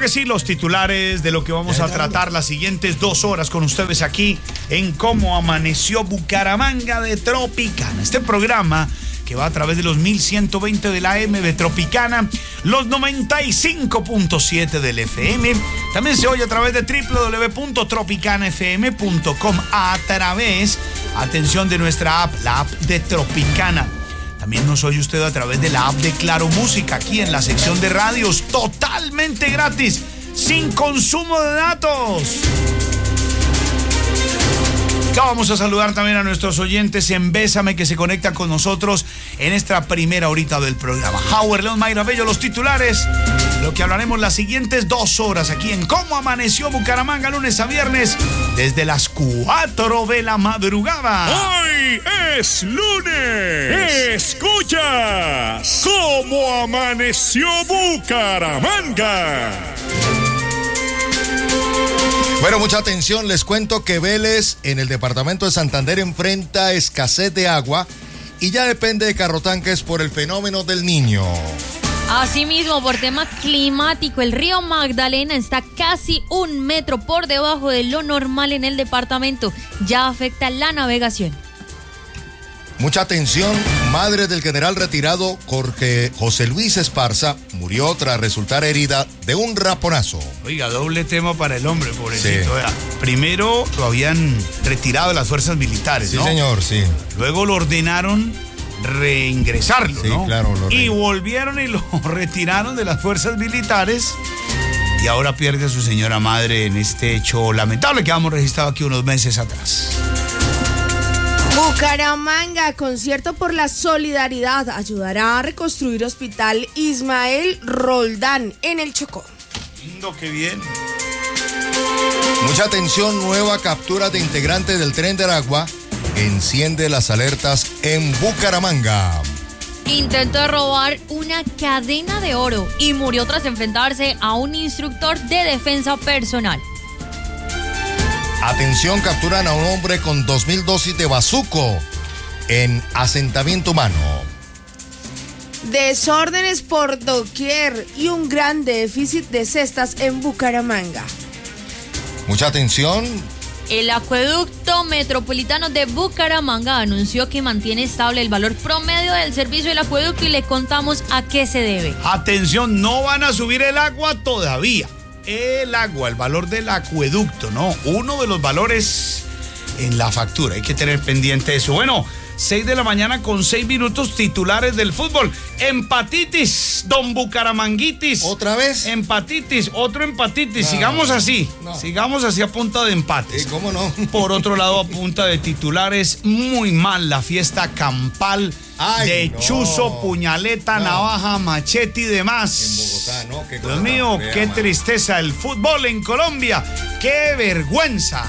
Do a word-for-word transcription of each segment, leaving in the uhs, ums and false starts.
que sí, los titulares de lo que vamos a tratar las siguientes dos horas con ustedes aquí en Cómo Amaneció Bucaramanga de Tropicana. Este programa que va a través de los mil ciento veinte de la A M de Tropicana, los noventa y cinco punto siete del F M. También se oye a través de doble u doble u doble u punto tropicana f m punto com, a través, atención, de nuestra app, la app de Tropicana. También nos oye usted a través de la app de Claro Música, aquí en la sección de radios, totalmente gratis, sin consumo de datos. Vamos a saludar también a nuestros oyentes en Bésame, que se conectan con nosotros en esta primera horita del programa. Howard León, Mayra Bello, los titulares, lo que hablaremos las siguientes dos horas aquí en Cómo Amaneció Bucaramanga, lunes a viernes, desde las cuatro de la madrugada. ¡Hoy es lunes! ¡Escuchas Cómo Amaneció Bucaramanga! Bueno, mucha atención, les cuento que Vélez en el departamento de Santander enfrenta escasez de agua y ya depende de carrotanques por el fenómeno del Niño. Asimismo, por tema climático, el río Magdalena está casi un metro por debajo de lo normal en el departamento. Ya afecta la navegación. Mucha atención, madre del general retirado Jorge José Luis Esparza murió tras resultar herida de un raponazo. Oiga, doble tema para el hombre, pobrecito. Sí. Oiga, primero lo habían retirado de las fuerzas militares, ¿no? Sí, señor, sí. Luego lo ordenaron reingresarlo, sí, ¿no? Claro, lo y volvieron y lo retiraron de las fuerzas militares. Y ahora pierde a su señora madre en este hecho lamentable que habíamos registrado aquí unos meses atrás. Bucaramanga, concierto por la solidaridad, ayudará a reconstruir Hospital Ismael Roldán en el Chocó. Lindo, qué bien. Mucha atención, nueva captura de integrantes del Tren de Aragua enciende las alertas en Bucaramanga. Intentó robar una cadena de oro y murió tras enfrentarse a un instructor de defensa personal. Atención, capturan a un hombre con dos mil dosis de bazuco en asentamiento humano. Desórdenes por doquier y un gran déficit de cestas en Bucaramanga. Mucha atención. El acueducto metropolitano de Bucaramanga anunció que mantiene estable el valor promedio del servicio del acueducto y le contamos a qué se debe. Atención, no van a subir el agua todavía. El agua, el valor del acueducto, ¿no? Uno de los valores en la factura. Hay que tener pendiente eso. Bueno, seis de la mañana con seis minutos, titulares del fútbol. Empatitis, don Bucaramanguitis. ¿Otra vez? Empatitis, otro empatitis. No, sigamos así, no. sigamos así a punta de empates. Sí, ¿cómo no? Por otro lado, a punta de titulares, muy mal la fiesta campal. Ay, de no. Chuzo, puñaleta, no. navaja, machete y demás. En Bogotá, ¿no? Qué Dios mío, qué man. tristeza el fútbol en Colombia. ¡Qué vergüenza!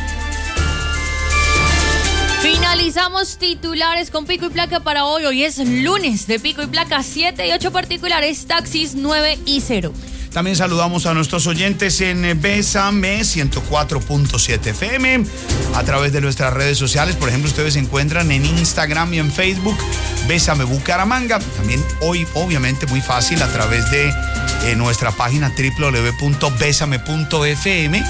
Finalizamos titulares con pico y placa para hoy. Hoy es lunes de pico y placa, siete y ocho particulares, taxis nueve y cero. También saludamos a nuestros oyentes en Bésame ciento cuatro punto siete F M a través de nuestras redes sociales. Por ejemplo, ustedes se encuentran en Instagram y en Facebook Bésame Bucaramanga. También hoy, obviamente, muy fácil a través de eh, nuestra página doble u doble u doble u punto bésame punto f m.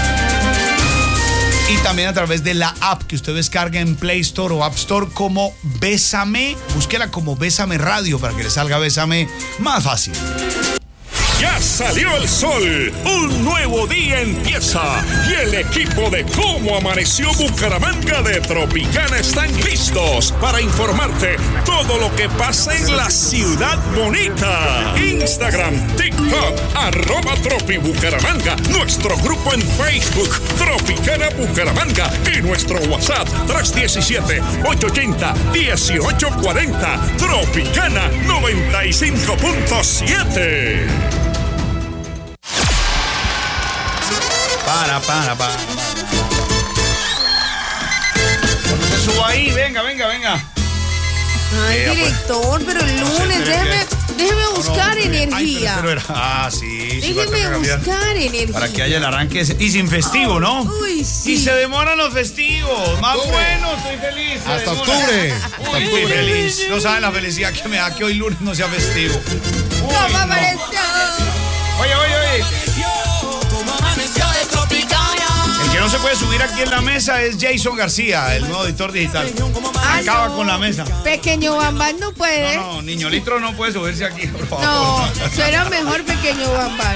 Y también a través de la app que usted descarga en Play Store o App Store como Bésame. Búsquela como Bésame Radio para que le salga Bésame más fácil. Ya salió el sol, un nuevo día empieza y el equipo de Cómo Amaneció Bucaramanga de Tropicana están listos para informarte todo lo que pasa en la ciudad bonita. Instagram, TikTok, arroba Tropi Bucaramanga, nuestro grupo en Facebook, Tropicana Bucaramanga y nuestro WhatsApp, tres uno siete, ocho ocho cero, uno ocho cuatro cero, Tropicana noventa y cinco punto siete. Para, para, para. Cuando se suba ahí, venga, venga, venga. Ay, eh, director, pero el lunes, no sé, déjeme, déjeme buscar no, no, energía. Ay, pero, pero, ah, sí. Déjeme sí buscar energía. Para que haya el arranque y sin festivo, ¿no? Uy, sí. Y se demoran los festivos. Más octubre. bueno, estoy feliz. Hasta octubre. Hasta Uy, estoy feliz. No saben la felicidad que me da que hoy lunes no sea festivo. ¿Cómo apareció? Oye, oye, oye. aquí en la mesa es Jason García, el nuevo editor digital. Ah, Acaba no. con la mesa. Pequeño Bambán no puede. No, no, niño litro no puede subirse aquí, por favor. No, suena mejor Pequeño Bambán.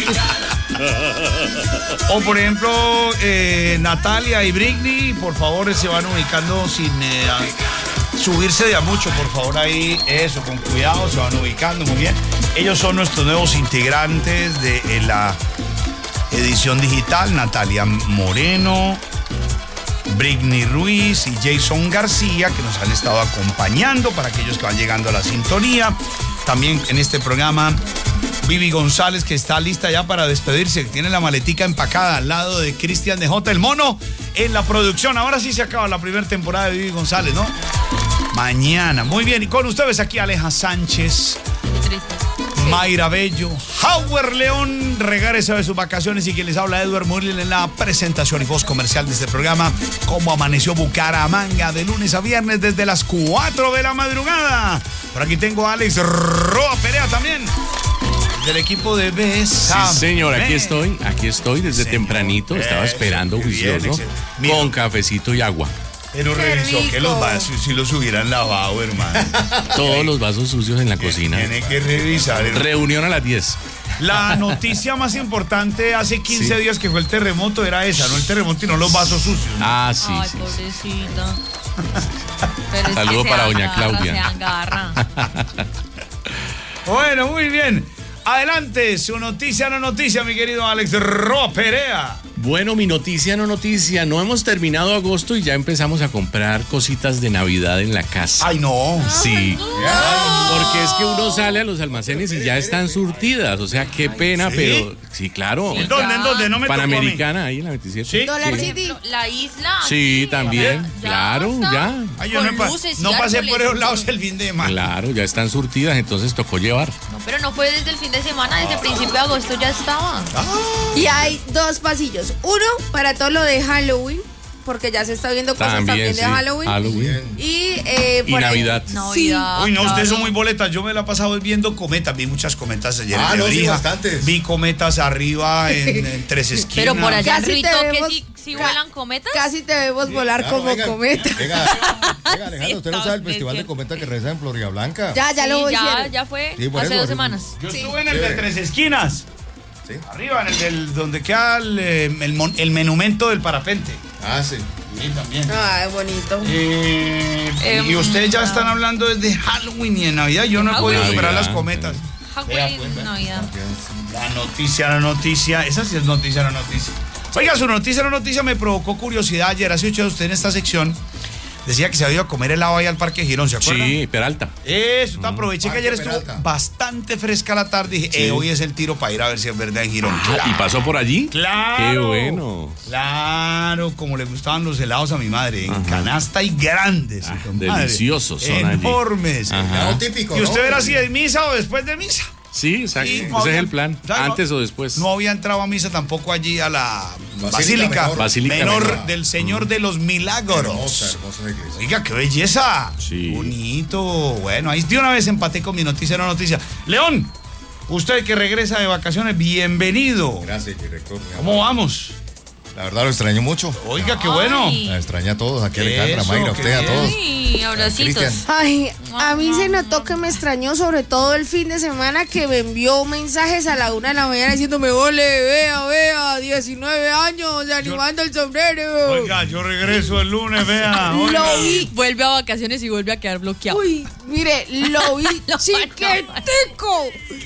O por ejemplo, eh, Natalia y Britney, por favor, se van ubicando sin eh, subirse de a mucho, por favor, ahí, eso, con cuidado, se van ubicando muy bien. Ellos son nuestros nuevos integrantes de eh, la edición digital, Natalia Moreno, Britney Ruiz y Jason García, que nos han estado acompañando para aquellos que van llegando a la sintonía. También en este programa, Vivi González, que está lista ya para despedirse, que tiene la maletica empacada al lado de Cristian de J, el mono, en la producción. Ahora sí se acaba la primera temporada de Vivi González, ¿no? Mañana. Muy bien, y con ustedes aquí Aleja Sánchez, Mayra Bello, Howard León, regresa de sus vacaciones, y quien les habla, Edward Murlin, en la presentación y voz comercial de este programa, Cómo Amaneció Bucaramanga, de lunes a viernes desde las cuatro de la madrugada. Por aquí tengo a Alex Roa Perea también, del equipo de Besa. Sí, señor, aquí estoy, aquí estoy desde Señor, tempranito, estaba eso, esperando qué bien, juicioso, Mira. con cafecito y agua. Pero Qué revisó rico. que los vasos si los hubieran lavado, hermano. Todos los vasos sucios en la cocina. Tiene que revisar. el- Reunión a las diez. La noticia más importante hace quince Sí. días que fue el terremoto era esa, no el terremoto y no los vasos sucios. ¿no? Ah, sí, Ay, sí. pobrecita. Pero es Saludo que se para doña agarra, Claudia. Se agarra. Bueno, muy bien. Adelante, su noticia no noticia, mi querido Alex Roa Perea. Bueno, mi noticia no noticia. No hemos terminado agosto y ya empezamos a comprar cositas de Navidad en la casa. Ay, no. Sí. Porque es que uno sale a los almacenes y ya están surtidas. O sea, qué pena, ¿sí? pero sí, claro. ¿En dónde? ¿En dónde? No me tocó a mí. Panamericana, ahí en la veintisiete. ¿Sí? Dólar Sí. City. La isla. Sí, también. Ya Claro, está. ya. Ay, yo no, Con pa- luces y no pasé árboles por esos y lados todo. el fin de semana. Claro, ya están surtidas, entonces tocó llevar. No, pero no fue desde el fin de semana, desde el principio de agosto ya estaba. Y hay dos pasillos. Uno para todo lo de Halloween, porque ya se está viendo cosas también, También, de sí. Halloween. Halloween. Y, eh, Y por el- Navidad. Sí. Navidad. Uy, no, ustedes son claro. muy boletas. Yo me la he pasado viendo cometas. Vi muchas cometas ayer Ah, en no, sí, Lebrija. bastantes. Vi cometas arriba en, en tres esquinas. Pero por allá en Casi te Ritoque vemos- sí, sí ca- vuelan cometas. Casi te vemos volar Claro, como venga, cometa. Venga, venga, Alejandro, usted no sabe el Sí, festival de sí. cometa que realiza en Florida Blanca. Ya, ya Sí, lo ya, hicieron. ya fue Sí, por hace eso, dos sí. semanas. Yo Sí. estuve en el de Sí. tres esquinas. Sí. Arriba, en el del, donde queda el, eh, el, mon- el monumento del parapente. Ah, sí. Sí, también. Ay, bonito. Eh, Em, y ustedes ya ah. están hablando desde Halloween y de Navidad. Yo no he podido Halloween. superar las Navidad. cometas. Vea, Halloween, pues, vea. Navidad. La noticia, la noticia. Esa sí es noticia, la noticia. Oiga, su noticia, la noticia me provocó curiosidad ayer. Hace ocho de usted en esta sección decía que se había ido a comer helado ahí al Parque Girón, ¿se acuerdan? Sí, Peralta. Eso, te aproveché que Parque ayer estuvo Peralta. bastante fresca la tarde. Dije, Sí. eh, hoy es el tiro para ir a ver si es verdad en Girón. Ah, ¿y pasó por allí? Claro. Qué bueno. Claro, como le gustaban los helados a mi madre, en canasta y grandes. Ah, hijo de madre. deliciosos son allí. Enormes. Ajá. Helado típico, ¿Y ¿no? usted era si de misa o después de misa? Sí, exacto. Sí, Ese no es había- el plan. ¿sabe? No- Antes o después. No había entrado a misa tampoco allí a la Basílica Basílica, Menor. Basílica menor Menor. del Señor de los Milagros. Hermosa, hermosa iglesia. Oiga, qué belleza. Sí. Bonito. Bueno, ahí de una vez empaté con mi noticia, no noticia. León, usted que regresa de vacaciones, bienvenido. Gracias, director. mi ¿Cómo amor. vamos? La verdad lo extraño mucho. Oiga, qué bueno. Ay. La extraña a todos, aquí Eso, Alejandra, Mayra, a qué usted, a bien. todos. Sí, abracitos. Cristian. Ay, a mí se notó que me extrañó sobre todo el fin de semana, que me envió mensajes a la una de la mañana diciéndome, ole, vea, vea, diecinueve años, animando el sombrero. Oiga, yo regreso el lunes, vea. oiga. Lo vi. Vuelve a vacaciones y vuelve a quedar bloqueado. Uy, mire, lo vi No, chiquitico.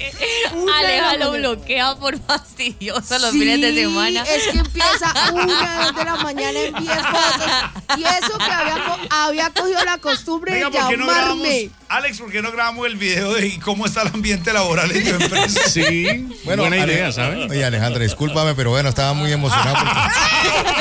Una de la Aleja lo mañana. bloquea por fastidioso los Sí, fines de semana. Es que empieza una, dos de la mañana, envíe fotos. Y eso que había, co- había cogido la costumbre Venga, de ¿por qué no grabamos? llamarme. Alex, ¿por qué no grabamos el video de cómo está el ambiente laboral en tu empresa? Sí, buena Ale- idea, ¿sabes? Oye, Alejandra, discúlpame, pero bueno, estaba muy emocionado. porque-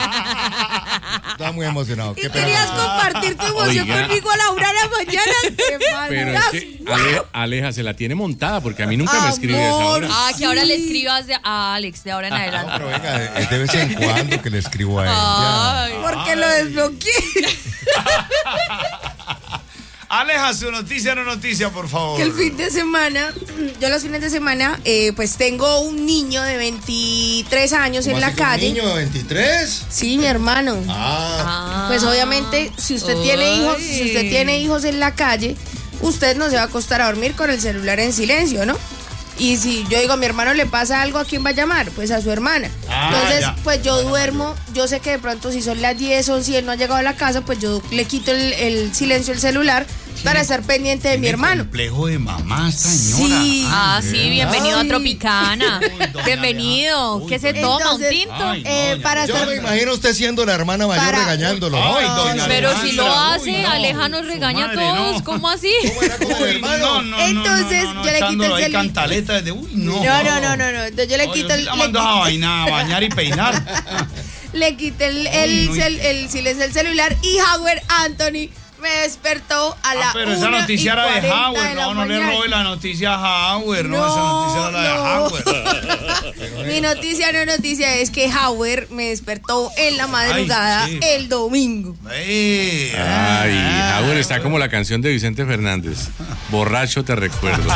Estaba muy emocionado. Y Qué pena. querías compartir tu emoción Oiga. conmigo a la una de la mañana. Qué Pero es que mal. Ale- Aleja se la tiene montada porque a mí nunca me escribe a esa Amor. hora. Ah, que ahora Sí. le escribas de- a Alex de ahora en No, adelante. pero venga, es de vez en cuando que le escribo a ella. Ay. Porque lo desbloqueé. Aleja, su noticia no noticia, por favor. Que el fin de semana, yo los fines de semana, eh, pues tengo un niño de veintitrés años en la calle. ¿Un niño de veintitrés? Sí, mi hermano. Ah. Pues obviamente, si usted tiene hijos, si usted tiene hijos en la calle, usted no se va a acostar a dormir con el celular en silencio, ¿no? Y si yo digo, a mi hermano le pasa algo, ¿a quién va a llamar? Pues a su hermana. Ah, Entonces, ya. pues yo duermo, yo sé que de pronto si son las diez, once y él no ha llegado a la casa, pues yo le quito el, el silencio del celular para estar pendiente de mi hermano. Complejo de mamá, esta señora. Sí. Ah, sí, bienvenido Ay. a Tropicana. Uy, doña Bienvenido. Alejandra. ¿Qué Uy, se doña- toma? ¿Un Entonces, tinto? Ay, no, Eh, doña para Yo estar me imagino usted siendo la hermana mayor Para- regañándolo. Ay, ¿no? doña Pero Alejandra, si lo hace, uy, no. Aleja nos Su regaña a madre, todos. no. ¿Cómo así? ¿Cómo era con el Uy, hermano? no, no, Entonces, no, no, no, yo le quito el echándolo ahí celu- cantaleta desde, uy, no. No, no, no, no, no. Entonces yo le No, quito yo el, sí la le mando a quito- vaina, a bañar y peinar. le quité el, el, Uy, no, y- cel- el silencio del celular y Howard Anthony me despertó a la Ah, pero esa una noticia y era de cuarenta Howard, de la no, no le mañana. robe la noticia a Howard, no, No, esa noticia era la de no. Howard. Mi noticia no noticia es que Howard me despertó en la madrugada Ay, sí. el domingo. Ey, Ay, ah, Howard está como la canción de Vicente Fernández. Borracho te recuerdo.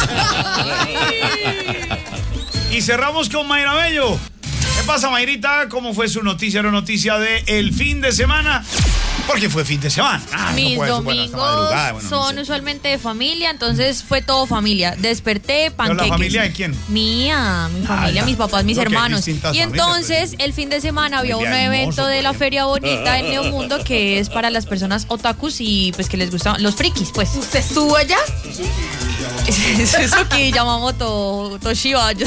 Y cerramos con Mayra Bello. ¿Qué pasa, Mayrita? ¿Cómo fue su noticia o noticia de el fin de semana? Porque fue fin de semana. Ah, no Mis puede ser, bueno, hasta madrugada, domingos bueno, no son sé. usualmente de familia, entonces fue todo familia. Desperté, ¿Pero panqueques. la familia de quién? Mía, mi familia, ya. mis papás, mis No, que hay hermanos. distintas Y familias, entonces, pues. el fin de semana había un Familia evento hermoso, de por la ejemplo. Feria Bonita en Neomundo que es para las personas otakus y pues que les gustan los frikis, pues. ¿Usted estuvo allá? Es eso que llamamos to, Toshiba. Yo-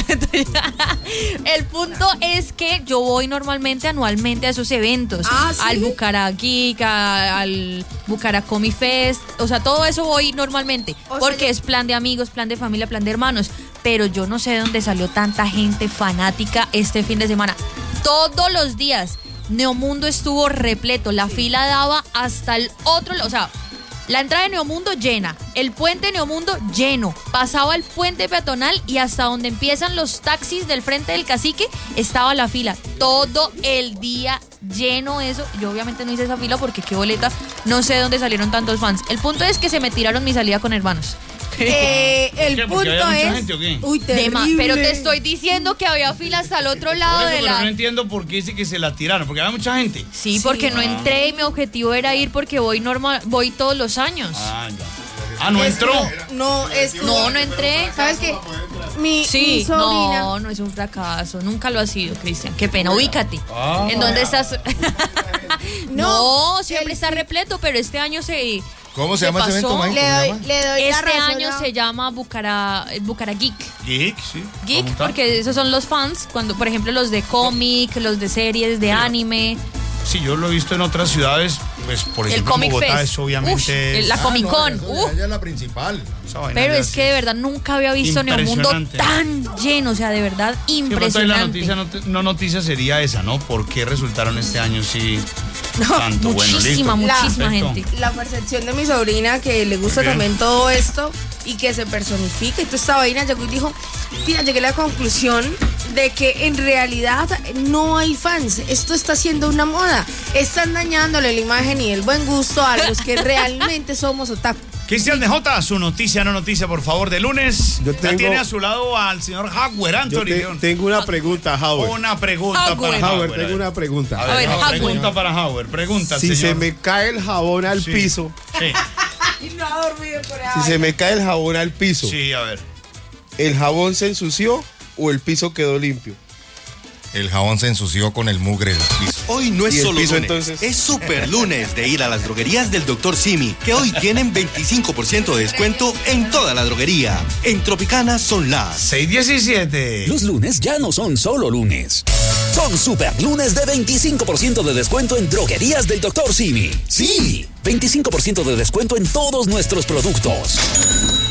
El punto es que yo voy normalmente anualmente a esos eventos. Ah, ¿sí? Al Bucara Geek, a- al Bucara Comic Fest. O sea, todo eso voy normalmente. O sea, porque ya- es plan de amigos, plan de familia, plan de hermanos. Pero yo no sé de dónde salió tanta gente fanática este fin de semana. Todos los días. Neomundo estuvo repleto. La fila daba hasta el otro. O sea, la entrada de Neomundo llena, el puente de Neomundo lleno, pasaba el puente peatonal y hasta donde empiezan los taxis del frente del cacique estaba la fila, todo el día lleno eso. Yo obviamente no hice esa fila porque qué boleta, no sé de dónde salieron tantos fans. El punto es que se me tiraron mi salida con hermanos. Eh, el ¿Qué? ¿Porque punto había mucha es. gente o qué? Uy, De terrible. ma- pero te estoy diciendo que había fila hasta el otro lado Por eso, de pero la... no entiendo por qué dice que se la tiraron, porque había mucha gente. Sí, porque no entré y mi objetivo era ir porque voy normal, voy todos los años. Ah, ya. Ah, no entró. No, es No, no entré. ¿Sabes qué? Mi, mi Sí, sobrina. no, no es un fracaso, nunca lo ha sido, Cristian. Qué pena, ubícate. Ah. ¿En dónde estás? No, no, siempre el- está repleto, pero este año se. ¿Cómo se llama ese evento, pasó. Mike? Le ¿Cómo se doy, llama? le doy la Este razón año a- se llama Bucara, Bucara Geek. Geek, sí. Geek, ¿Cómo está? porque esos son los fans, cuando, por ejemplo, los de cómic, los de series, de anime, Sí, yo lo he visto en otras ciudades, pues por el ejemplo en Comic Bogotá Fest. es obviamente... Uf, la Ah, Comic no, Con. eso uf. Ella es la principal. esa vaina Pero ya es sí. que de verdad nunca había visto Neomundo Impresionante. tan lleno, o sea, de verdad Sí, de pronto ahí la impresionante. noticia no, te- no noticia sería esa, ¿no? ¿Por qué resultaron este año sí tanto? Bueno, muchísima, listo. muchísima Perfecto. gente. La percepción de mi sobrina que le gusta Muy bien. también todo esto y que se personifica y toda esta vaina llegó y dijo, tía, llegué a la conclusión de que en realidad no hay fans, esto está siendo una moda, están dañándole la imagen y el buen gusto a los que realmente somos otaku. Cristian de Jota, su noticia, no noticia, por favor, de lunes. Yo Ya tengo- tiene a su lado al señor Howard Yo Anthony te- León. tengo una pregunta, Howard. Una pregunta Howard. para Howard, Howard. tengo una pregunta. A ver, A ver, Howard, Howard. pregunta para Howard. Pregunta, Si se señor. me cae el jabón al Sí. piso, Sí, Y no ha dormido por si se me cae el jabón al piso, sí, a ver. ¿el jabón se ensució o el piso quedó limpio? El jabón se ensució con el mugre del piso. Hoy no es ¿Y el solo piso, lunes, entonces? es super lunes de ir a las droguerías del doctor Simi, que hoy tienen veinticinco por ciento de descuento en toda la droguería. En Tropicana son las... seis diecisiete. Los lunes ya no son solo lunes. Son super lunes de veinticinco por ciento de descuento en droguerías del doctor Simi. Sí, veinticinco por ciento de descuento en todos nuestros productos.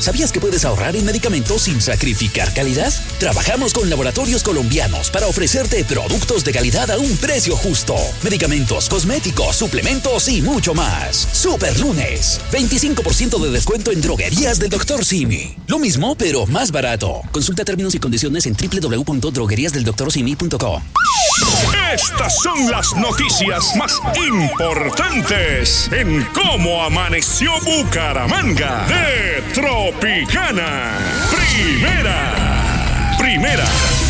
¿Sabías que puedes ahorrar en medicamentos sin sacrificar calidad? Trabajamos con laboratorios colombianos para ofrecerte productos de calidad a un precio justo. Medicamentos, cosméticos, suplementos y mucho más. Super Lunes. veinticinco por ciento de descuento en droguerías del doctor Simi. Lo mismo, pero más barato. Consulta términos y condiciones en doble u doble u doble u punto droguerías del doctor simi punto com. Estas son las noticias más importantes en Cómo Amaneció Bucaramanga de Tropicana. Primera. Primera.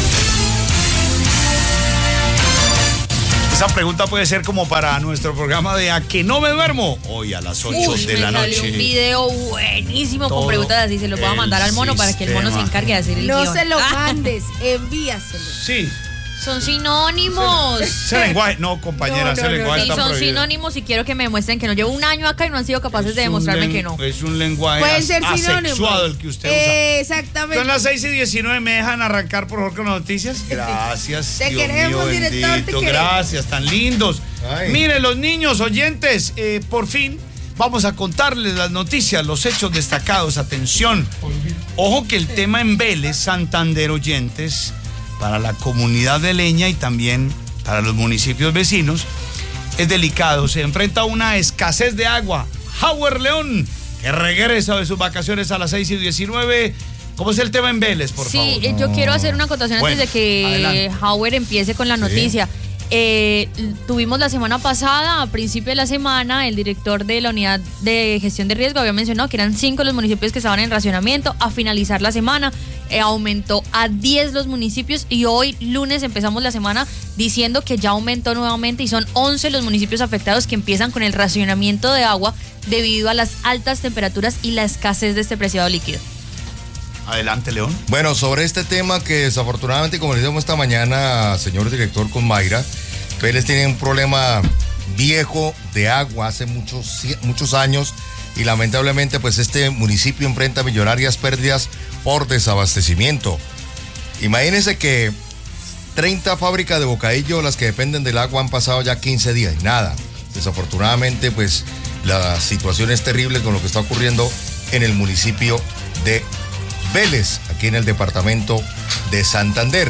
Esa pregunta puede ser como para nuestro programa de ¿A que no me duermo? Hoy a las ocho Uy, de la me noche. salió un video buenísimo Todo con preguntas así. Se lo voy a mandar al mono para que el mono se sistema. encargue de hacer el No guión. se lo Ah, mandes, envíaselo. Sí. Son sinónimos. Ese lenguaje, no, compañera, No, no, ese no, lenguaje Sí, está son prohibido. sinónimos y quiero que me demuestren que no. Llevo un año acá y no han sido capaces Es de un demostrarme len- que no. Es un lenguaje Pueden as- ser sinónimos. asexuado el que usted usa. Exactamente. Son las seis y diecinueve, ¿me dejan arrancar por favor con las noticias? Gracias. Te Dios queremos, mío, director, te bendito, queremos. gracias, tan lindos. Ay. Miren, los niños oyentes, eh, por fin vamos a contarles las noticias, los hechos destacados. Atención, ojo que el tema en Vélez, Santander, oyentes, para la comunidad de Leña y también para los municipios vecinos, es delicado. Se enfrenta a una escasez de agua. Howard León, que regresa de sus vacaciones a las seis y diecinueve. ¿Cómo es el tema en Vélez, por Sí, favor? eh, yo quiero hacer una acotación Bueno, antes de que adelante. Howard empiece con la noticia. Eh, tuvimos la semana pasada, a principio de la semana, el director de la unidad de gestión de riesgo había mencionado que eran cinco los municipios que estaban en racionamiento. A finalizar la semana eh, aumentó a diez los municipios y hoy lunes empezamos la semana diciendo que ya aumentó nuevamente y son once los municipios afectados que empiezan con el racionamiento de agua debido a las altas temperaturas y la escasez de este preciado líquido. Adelante, León. Bueno, sobre este tema que desafortunadamente, como le dijimos esta mañana, señor director, con Mayra, Vélez tiene un problema viejo de agua hace muchos, muchos años y lamentablemente pues este municipio enfrenta millonarias pérdidas por desabastecimiento. Imagínense que treinta fábricas de bocadillo, las que dependen del agua, han pasado ya quince días y nada. Desafortunadamente pues la situación es terrible con lo que está ocurriendo en el municipio de Vélez, aquí en el departamento de Santander.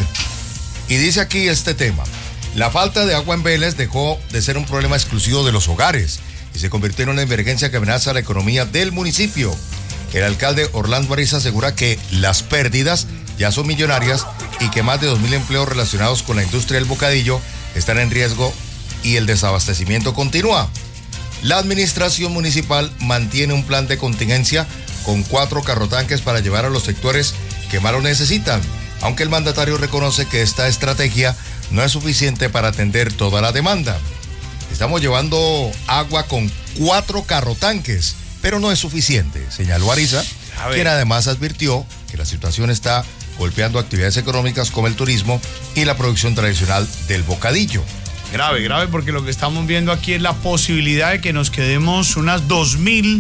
Y dice aquí este tema: la falta de agua en Vélez dejó de ser un problema exclusivo de los hogares y se convirtió en una emergencia que amenaza la economía del municipio. El alcalde Orlando Ariza asegura que las pérdidas ya son millonarias y que más de dos mil empleos relacionados con la industria del bocadillo están en riesgo y el desabastecimiento continúa. La administración municipal mantiene un plan de contingencia con cuatro carrotanques para llevar a los sectores que más lo necesitan, aunque el mandatario reconoce que esta estrategia no es suficiente para atender toda la demanda. Estamos llevando agua con cuatro carrotanques, pero no es suficiente, señaló Ariza, quien además advirtió que la situación está golpeando actividades económicas como el turismo y la producción tradicional del bocadillo. Grave, grave, porque lo que estamos viendo aquí es la posibilidad de que nos quedemos unas dos mil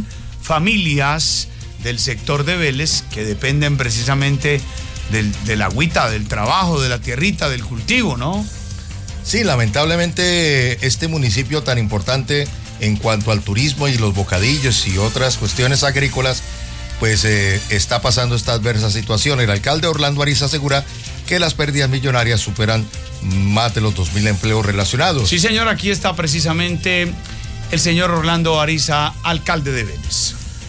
familias del sector de Vélez que dependen precisamente del, del agüita, del trabajo, de la tierrita, del cultivo, ¿no? Sí, lamentablemente este municipio tan importante en cuanto al turismo y los bocadillos y otras cuestiones agrícolas, pues eh, está pasando esta adversa situación. El alcalde Orlando Ariza asegura que las pérdidas millonarias superan más de los dos mil empleos relacionados. Sí, señor, aquí está precisamente el señor Orlando Ariza, alcalde de Vélez.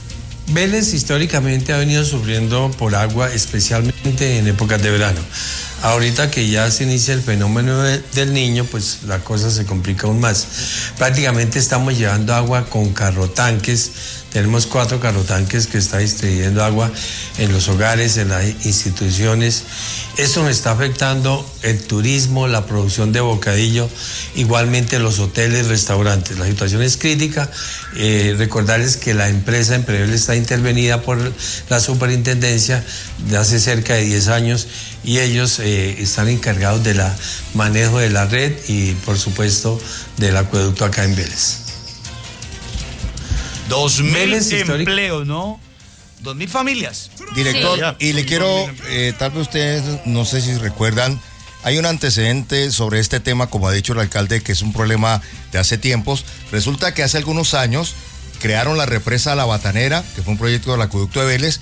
Vélez históricamente ha venido sufriendo por agua, especialmente en épocas de verano. Ahorita que ya se inicia el fenómeno de, del niño, pues la cosa se complica aún más. Prácticamente estamos llevando agua con carrotanques. Tenemos cuatro carrotanques que están distribuyendo agua en los hogares, en las instituciones. Esto nos está afectando el turismo, la producción de bocadillo, igualmente los hoteles, restaurantes. La situación es crítica. Eh, recordarles que la empresa Emprevel está intervenida por la superintendencia de hace cerca de diez años y ellos eh, están encargados del manejo de la red y, por supuesto, del acueducto acá en Vélez. Dos mil Vélez histórico. empleos, ¿no? Dos mil familias. Director, Sí. y le quiero, eh, tal vez ustedes, no sé si recuerdan, hay un antecedente sobre este tema, como ha dicho el alcalde, que es un problema de hace tiempos. Resulta que hace algunos años crearon la represa La Batanera, que fue un proyecto del acueducto de Vélez,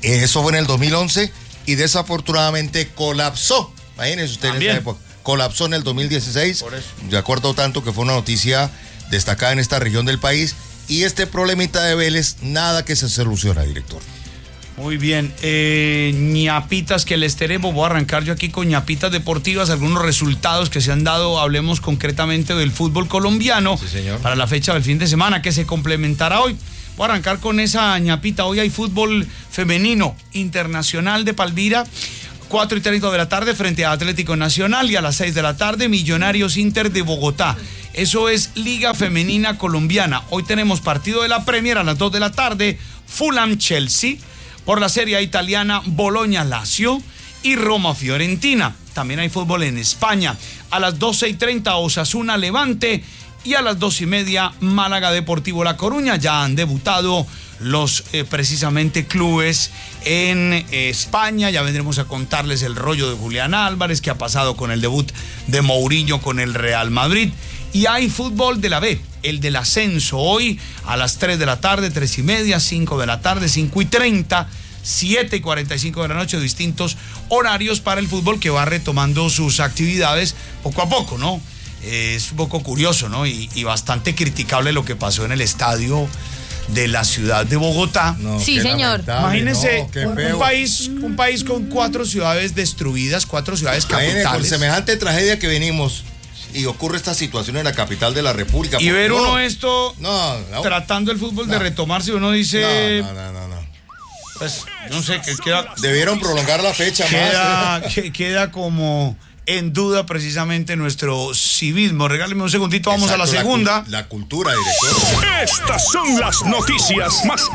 Eso fue en el dos mil once y desafortunadamente colapsó. Imagínense ustedes en esa época. Colapsó en el dos mil dieciséis. Por eso. De acuerdo tanto que fue una noticia destacada en esta región del país. Y este problemita de Vélez, nada que se soluciona, director. Muy bien, eh, ñapitas que les tenemos, voy a arrancar yo aquí con ñapitas deportivas, algunos resultados que se han dado, hablemos concretamente del fútbol colombiano, sí, señor, para la fecha del fin de semana que se complementará hoy. Voy a arrancar con esa ñapita, hoy hay fútbol femenino internacional de Palmira, cuatro y treinta de la tarde frente a Atlético Nacional y a las seis de la tarde Millonarios Inter de Bogotá. Eso es Liga Femenina Colombiana. Hoy tenemos partido de la Premier a las dos de la tarde, Fulham Chelsea. Por la Serie A italiana, Bologna Lazio y Roma Fiorentina. También hay fútbol en España. A las doce y treinta, Osasuna Levante. Y a las dos y media, Málaga Deportivo La Coruña. Ya han debutado los eh, precisamente clubes en eh, España. Ya vendremos a contarles el rollo de Julián Álvarez, que ha pasado con el debut de Mourinho con el Real Madrid. Y hay fútbol de la B, el del ascenso, hoy a las tres de la tarde, tres y media, cinco de la tarde, cinco y treinta, siete y cuarenta y cinco de la noche, distintos horarios para el fútbol que va retomando sus actividades poco a poco, ¿no? Eh, es un poco curioso, ¿no? Y, y bastante criticable lo que pasó en el estadio de la ciudad de Bogotá. No, sí, señor. Imagínense no, un, un país, un país con cuatro ciudades destruidas, cuatro ciudades capitales. Con semejante tragedia que venimos y ocurre esta situación en la capital de la República. Y ver no, uno esto no, no, tratando el fútbol no, de retomarse, uno dice... No, no, no, no. Pues, no sé, que queda... Debieron prolongar la fecha queda, más. que, queda como en duda precisamente nuestro civismo. Regáleme un segundito, vamos Exacto, a la segunda. La, la cultura, director. Estas son las noticias más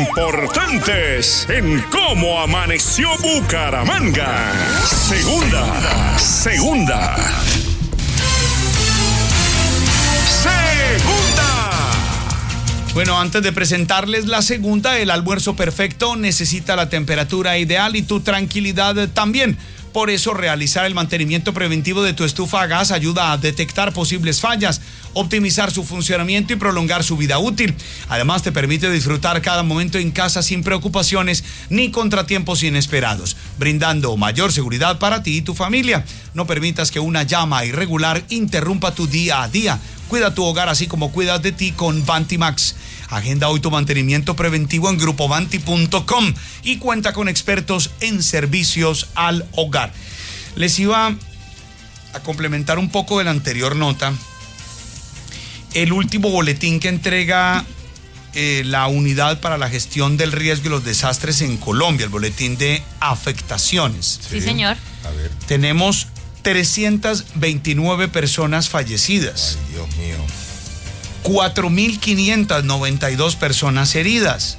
importantes en Cómo Amaneció Bucaramanga. Segunda, segunda. Segunda. Bueno, antes de presentarles la segunda, el almuerzo perfecto necesita la temperatura ideal y tu tranquilidad también. Por eso, realizar el mantenimiento preventivo de tu estufa a gas ayuda a detectar posibles fallas, optimizar su funcionamiento y prolongar su vida útil. Además, te permite disfrutar cada momento en casa sin preocupaciones ni contratiempos inesperados, brindando mayor seguridad para ti y tu familia. No permitas que una llama irregular interrumpa tu día a día. Cuida tu hogar así como cuidas de ti con Vantimax. Agenda hoy tu mantenimiento preventivo en grupo vanti punto com y cuenta con expertos en servicios al hogar. Les iba a complementar un poco de la anterior nota. El último boletín que entrega eh, la Unidad para la Gestión del Riesgo y los Desastres en Colombia, el boletín de afectaciones. Sí, sí señor. A ver. Tenemos trescientas veintinueve personas fallecidas. Ay, Dios mío. cuatro mil quinientas noventa y dos personas heridas.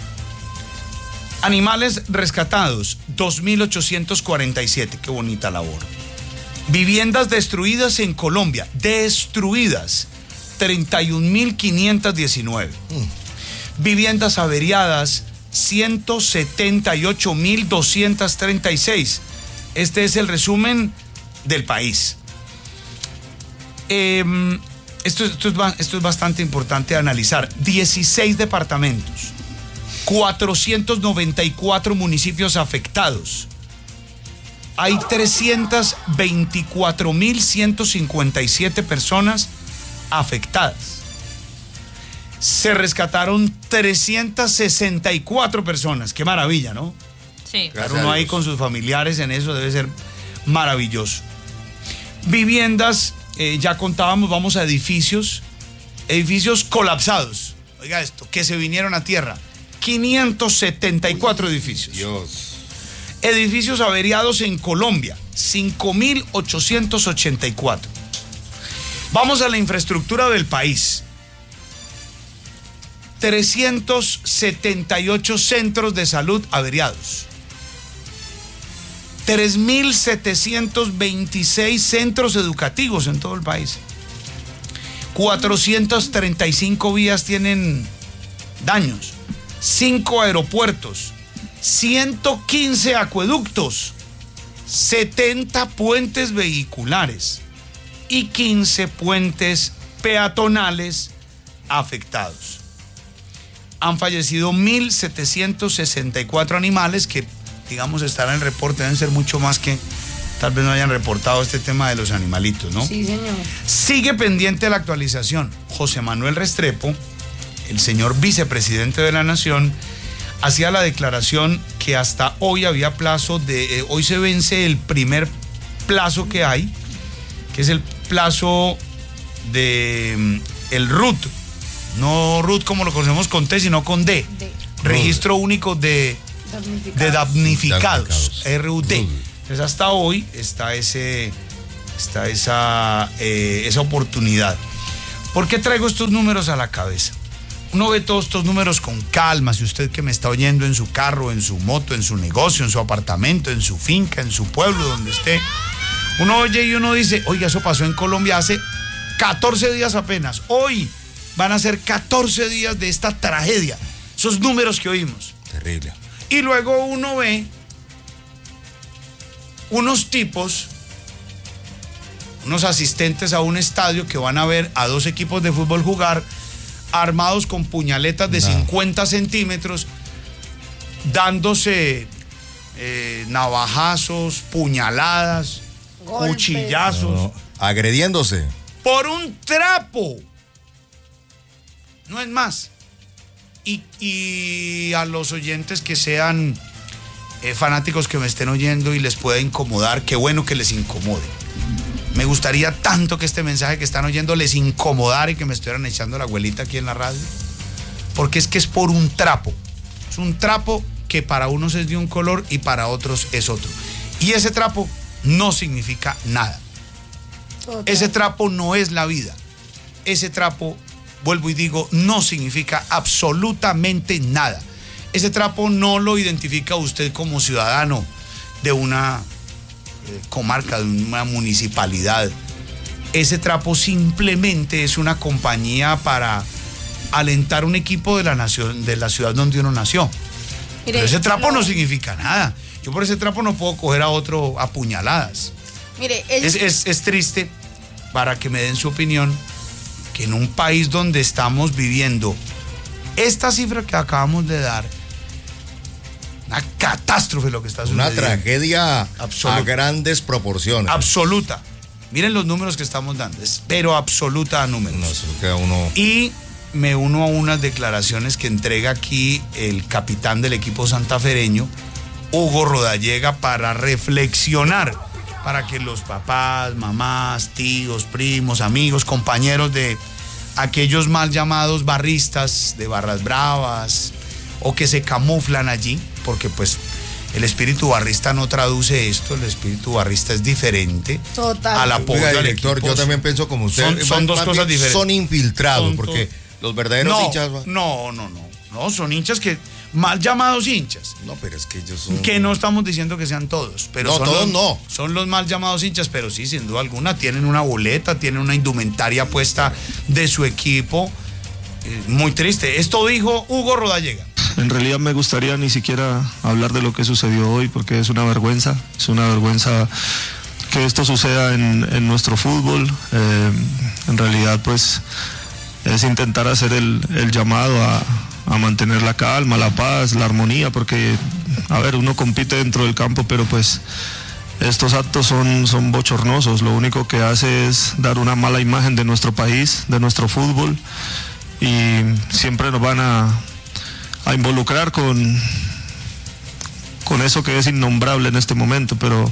Animales rescatados, dos mil ochocientos cuarenta y siete. Qué bonita labor. Viviendas destruidas en Colombia, destruidas, treinta y un mil quinientas diecinueve. Mm. Viviendas averiadas, ciento setenta y ocho mil doscientos treinta y seis. Este es el resumen del país. Eh, Esto, esto, es, esto es bastante importante analizar. dieciséis departamentos, cuatrocientos noventa y cuatro municipios afectados. Hay trescientas veinticuatro mil ciento cincuenta y siete personas afectadas. Se rescataron trescientas sesenta y cuatro personas. Qué maravilla, ¿no? Sí. Claro, uno ahí con sus familiares en eso debe ser maravilloso. Viviendas... Eh, ya contábamos, vamos a edificios, edificios colapsados. Oiga esto, que se vinieron a tierra. quinientos setenta y cuatro Uy, edificios. Dios. Edificios averiados en Colombia, cinco mil ochocientos ochenta y cuatro. Vamos a la infraestructura del país. trescientos setenta y ocho centros de salud averiados. tres mil setecientos veintiséis centros educativos en todo el país. cuatrocientas treinta y cinco vías tienen daños. cinco aeropuertos. ciento quince acueductos. setenta puentes vehiculares. Y quince puentes peatonales afectados. han fallecido mil setecientos sesenta y cuatro animales que, digamos, están en el reporte, deben ser mucho más que tal vez no hayan reportado este tema de los animalitos, ¿no? Sí, señor. Sigue pendiente la actualización. José Manuel Restrepo, el señor vicepresidente de la Nación, hacía la declaración que hasta hoy había plazo de... Eh, hoy se vence el primer plazo que hay, que es el plazo de mm, el R U T. No R U T como lo conocemos con T, sino con D. D. Registro Único de Damnificados, de damnificados, R U D. Entonces hasta hoy está, ese, está esa, eh, esa oportunidad. ¿Por qué traigo estos números a la cabeza? Uno ve todos estos números con calma, si usted que me está oyendo en su carro, en su moto, en su negocio, en su apartamento, en su finca, en su pueblo, donde esté. Uno oye y uno dice, oiga, eso pasó en Colombia hace catorce días apenas. Hoy van a ser catorce días de esta tragedia. Esos números que oímos. Terrible. Y luego uno ve unos tipos, unos asistentes a un estadio que van a ver a dos equipos de fútbol jugar, armados con puñaletas de no. cincuenta centímetros, dándose eh, navajazos, puñaladas, golpes, cuchillazos. No, agrediéndose. Por un trapo. No es más. Y, y a los oyentes que sean eh, fanáticos que me estén oyendo y les pueda incomodar, qué bueno que les incomode. Me gustaría tanto que este mensaje que están oyendo les incomodara y que me estuvieran echando la abuelita aquí en la radio. Porque es que es por un trapo. Es un trapo que para unos es de un color y para otros es otro. Y ese trapo no significa nada. Total. Ese trapo no es la vida. Ese trapo, vuelvo y digo, no significa absolutamente nada. Ese trapo no lo identifica usted como ciudadano de una eh, comarca, de una municipalidad. Ese trapo simplemente es una compañía para alentar un equipo de la nación, de la ciudad donde uno nació. Mire, pero ese trapo no. no significa nada. Yo por ese trapo no puedo coger a otro a puñaladas. Mire, ellos... es, es, es triste, para que me den su opinión, que en un país donde estamos viviendo esta cifra que acabamos de dar, una catástrofe lo que está sucediendo. Una tragedia absoluta, a grandes proporciones. Absoluta. Miren los números que estamos dando, pero absoluta a números. No, eso queda uno... Y me uno a unas declaraciones que entrega aquí el capitán del equipo santafereño, Hugo Rodallega, para reflexionar, para que los papás, mamás, tíos, primos, amigos, compañeros de aquellos mal llamados barristas de Barras Bravas o que se camuflan allí, porque pues el espíritu barrista no traduce esto, el espíritu barrista es diferente. Total. Al apoyo Oiga, al director, equipo. Yo también pienso como usted. Son, son dos cosas diferentes. Son infiltrados, son porque los verdaderos no, hinchas... No, no, no, no, son hinchas que... mal llamados hinchas. No, pero es que ellos son... Que no estamos diciendo que sean todos. Pero no, son todos los, no. Son los mal llamados hinchas, pero sí, sin duda alguna, tienen una boleta, tienen una indumentaria puesta de su equipo. Eh, muy triste. Esto dijo Hugo Rodallega. En realidad me gustaría ni siquiera hablar de lo que sucedió hoy, porque es una vergüenza. Es una vergüenza que esto suceda en, en nuestro fútbol. Eh, en realidad, pues, es intentar hacer el, el llamado a... a mantener la calma, la paz, la armonía, porque, a ver, uno compite dentro del campo, pero pues estos actos son, son bochornosos. Lo único que hace es dar una mala imagen de nuestro país, de nuestro fútbol, y siempre nos van a, a involucrar con, con eso que es innombrable en este momento, pero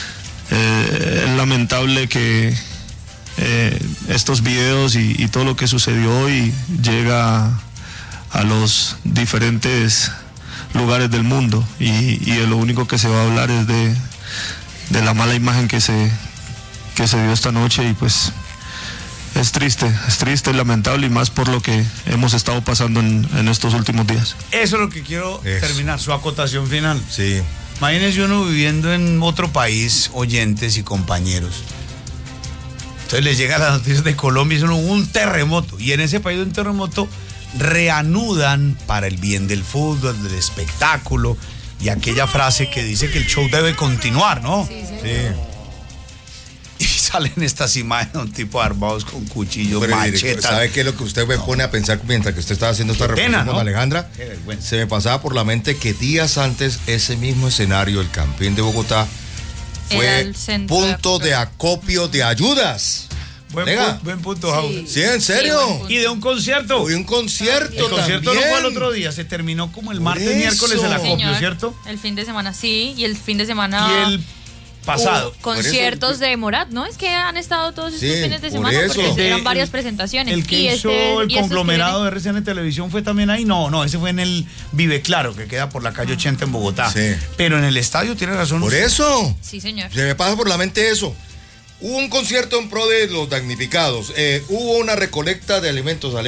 eh, es lamentable que eh, estos videos y, y todo lo que sucedió hoy llega a a los diferentes lugares del mundo y, y lo único que se va a hablar es de, de la mala imagen que se, que se dio esta noche y pues es triste, es triste, es lamentable y más por lo que hemos estado pasando en, en estos últimos días. Eso es lo que quiero Eso. terminar, su acotación final. Sí. Imagínense uno viviendo en otro país, oyentes y compañeros. Entonces les llega la noticia de Colombia y es un terremoto y en ese país de un terremoto reanudan para el bien del fútbol, del espectáculo y aquella frase que dice que el show debe continuar, ¿no? Sí, sí. Sí. salen estas imágenes de un tipo armados con cuchillos, Pero, machetas. director, ¿sabe qué es lo que usted me pone a pensar mientras que usted estaba haciendo esta Qué reflexión pena, con ¿no? Alejandra? Qué vergüenza. Se me pasaba por la mente que días antes ese mismo escenario, el Campín de Bogotá, Era fue el centro de punto de acopio de ayudas. Buen, Venga. pu- buen punto, Jaú. Sí, ¿en serio? Sí, buen punto. Y de un concierto. Hoy un concierto El concierto también. no fue el otro día, se terminó como el Por martes, eso. miércoles el Sí, acopio, Señor, ¿cierto? El fin de semana, sí, y el fin de semana... Y el pasado. hubo conciertos de Morat, ¿no? Es que han estado todos estos Sí, fines de por semana eso. porque El- eran varias el- presentaciones. El que y hizo este- el y estos conglomerado que de R C N Televisión fue también ahí. No, no, ese fue en el Vive Claro, que queda por la calle ochenta en Bogotá. Sí. Pero en el estadio tiene razón. Por usted. eso. vienen. Sí, señor. Se me pasa por la mente eso. Hubo un concierto en pro de los damnificados. Eh, hubo una recolecta de alimentos, Ale.